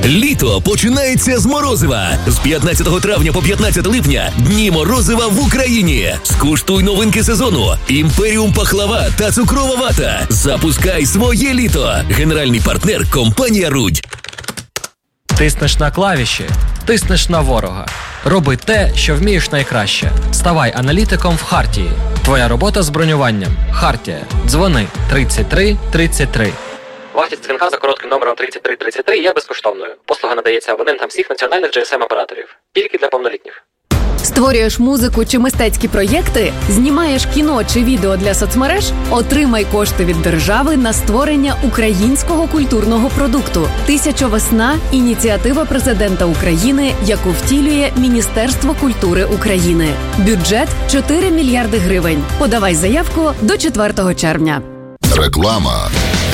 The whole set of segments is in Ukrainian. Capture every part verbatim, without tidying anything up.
Літо починається з морозива. З п'ятнадцятого травня по п'ятнадцяте липня дні морозива в Україні. Скуштуй новинки сезону. Імперіум пахлава та цукрова вата. Запускай своє літо. Генеральний партнер – компанія «Рудь». Тиснеш на клавіші, тиснеш на ворога. Роби те, що вмієш найкраще. Ставай аналітиком в Хартії. Твоя робота з бронюванням. Хартія. Дзвони тридцять три тридцять три. Вартість дзвінка за коротким номером тридцять три тридцять три є безкоштовною. Послуга надається абонентам всіх національних джі ес ем-операторів. Тільки для повнолітніх. Створюєш музику чи мистецькі проєкти? Знімаєш кіно чи відео для соцмереж? Отримай кошти від держави на створення українського культурного продукту. «Тисяча весна» – ініціатива президента України, яку втілює Міністерство культури України. Бюджет – чотири мільярди гривень. Подавай заявку до четвертого червня. Реклама.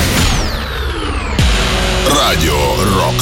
Радіо Рокс.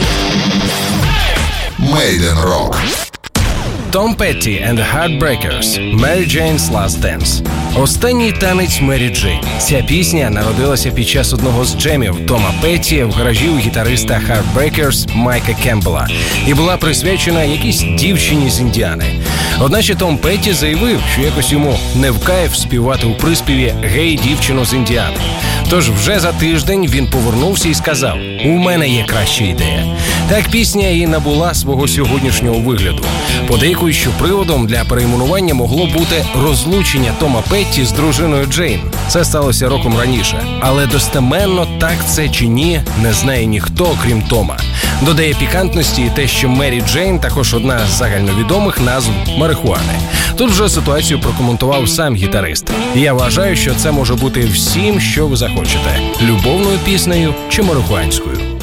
Made in Rock. Том Петті and the Heartbreakers. Mary Jane's Last Dance. Останній танець Мері Джейн. Ця пісня народилася під час одного з джемів Тома Петті в гаражі у гітариста Heartbreakers Майка Кембела і була присвячена якійсь дівчині з Індіани. Одначе Том Петті заявив, що якось йому не в кайф співати у приспіві «Гей, дівчино з Індіани». Тож вже за тиждень він повернувся і сказав: «У мене є краща ідея». Так пісня і набула свого сьогоднішнього вигляду. Подейкують, що приводом для перейменування могло бути розлучення Тома Петті з дружиною Джейн. Це сталося роком раніше. Але достеменно, так це чи ні, не знає ніхто, крім Тома. Додає пікантності і те, що Мері Джейн також одна з загальновідомих назв марихуани. Тут вже ситуацію прокоментував сам гітарист. Я вважаю, що це може бути всім, що ви захочете – любовною піснею чи марихуанською.